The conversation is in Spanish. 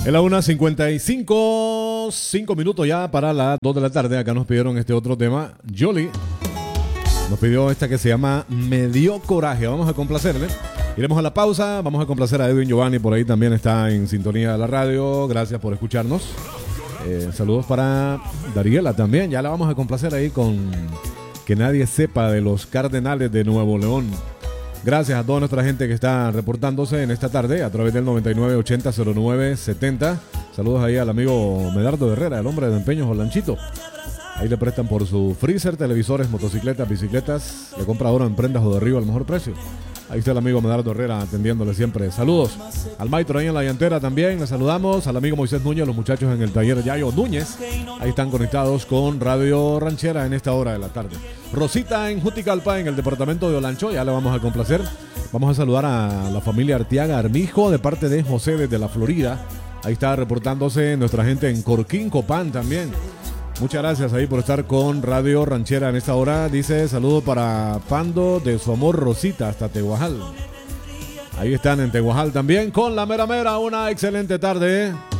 Es la 1:55, 5 minutos ya para las 2 de la tarde. Acá nos pidieron este otro tema. Yoli nos pidió esta que se llama Me dio coraje. Vamos a complacerle. Iremos a la pausa. Vamos a complacer a Edwin Giovanni. Por ahí también está en sintonía de la radio. Gracias por escucharnos. Saludos para Dariela también. Ya la vamos a complacer ahí con Que Nadie Sepa de los Cardenales de Nuevo León. Gracias a toda nuestra gente que está reportándose en esta tarde a través del 99800970. Saludos ahí al amigo Medardo Herrera, el hombre de empeños Olanchito. Ahí le prestan por su freezer, televisores, motocicletas, bicicletas. Le compra ahora en prendas o de Río al mejor precio. Ahí está el amigo Medardo Herrera atendiéndole siempre. Saludos al maestro ahí en la llantera también. Le saludamos al amigo Moisés Núñez, los muchachos en el taller Yayo Núñez. Ahí están conectados con Radio Ranchera en esta hora de la tarde. Rosita en Juticalpa, en el departamento de Olancho. Ya le vamos a complacer. Vamos a saludar a la familia Arteaga Armijo de parte de José desde la Florida. Ahí está reportándose nuestra gente en Corquín, Copán también. Muchas gracias ahí por estar con Radio Ranchera en esta hora. Dice saludo para Pando de su amor Rosita hasta Tehuajal. Ahí están en Tehuajal también con la mera mera. Una excelente tarde.